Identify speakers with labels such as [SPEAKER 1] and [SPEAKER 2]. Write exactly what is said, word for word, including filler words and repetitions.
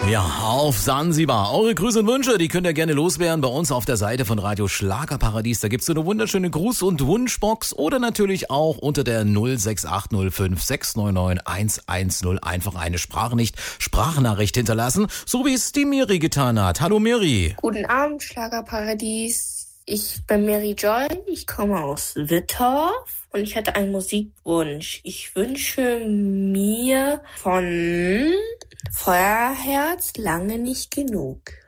[SPEAKER 1] Ja, auf Sansibar. Eure Grüße und Wünsche, die könnt ihr gerne loswerden bei uns auf der Seite von Radio Schlagerparadies. Da gibt's so eine wunderschöne Gruß- und Wunschbox oder natürlich auch unter der null sechs acht null fünf sechs neun neun eins eins null einfach eine Sprachnachricht, Sprachnachricht hinterlassen, so wie es die Miri getan hat. Hallo Miri.
[SPEAKER 2] Guten Abend, Schlagerparadies. Ich bin Mary Joy, ich komme aus Wittorf und ich hatte einen Musikwunsch. Ich wünsche mir von Feuerherz lange nicht genug.